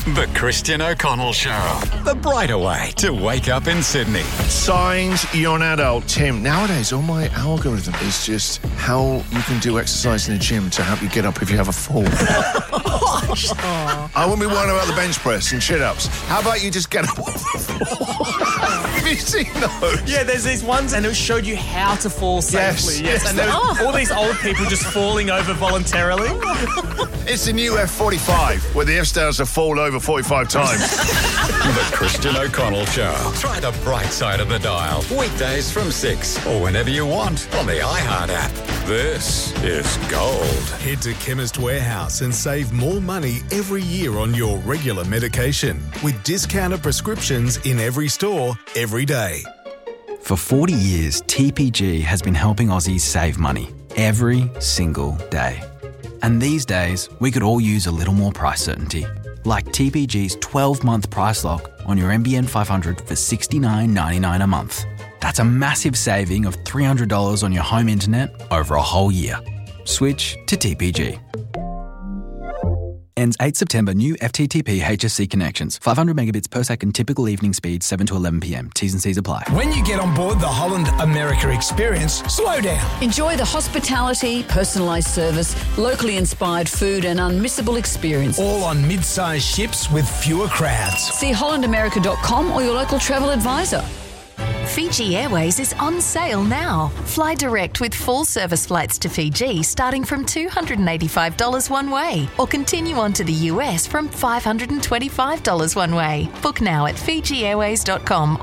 The Christian O'Connell Show. The brighter way to wake up in Sydney. Signs you're an adult. Tim, nowadays all my algorithm is just how you can do exercise in the gym to help you get up if you have a fall. I wouldn't be worrying about the bench press and sit-ups. How about you just get up off the floor? Have you seen those? Yeah, there's these ones and it showed you how to fall safely. Yes. And there was all these old people just falling over voluntarily. It's the new F45, where the F-stars have fallen over 45 times. The Christian O'Connell Show. Try the bright side of the dial. Weekdays from 6 or whenever you want on the iHeart app. This is gold. Head to Chemist Warehouse and save more money every year on your regular medication with discounted prescriptions in every store, every day. For 40 years, TPG has been helping Aussies save money every single day. And these days, we could all use a little more price certainty. Like TPG's 12-month price lock on your NBN 500 for $69.99 a month. That's a massive saving of $300 on your home internet over a whole year. Switch to TPG. Ends 8 September. New FTTP HSC connections. 500 megabits per second. Typical evening speed 7 to 11 p.m. T's and C's apply. When you get on board the Holland America experience, slow down. Enjoy the hospitality, personalised service, locally inspired food and unmissable experience. All on mid-sized ships with fewer crowds. See hollandamerica.com or your local travel advisor. Fiji Airways is on sale now. Fly direct with full service flights to Fiji starting from $285 one way, or continue on to the US from $525 one way. Book now at FijiAirways.com